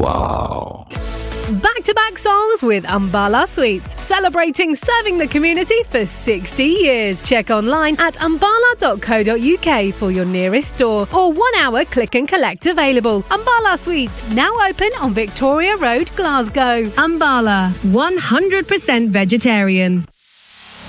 Wow. Back-to-back songs with Ambala Sweets, celebrating serving the community for 60 years. Check online at ambala.co.uk for your nearest store or 1 hour click and collect available. Ambala Sweets, now open on Victoria Road, Glasgow. Ambala, 100% vegetarian.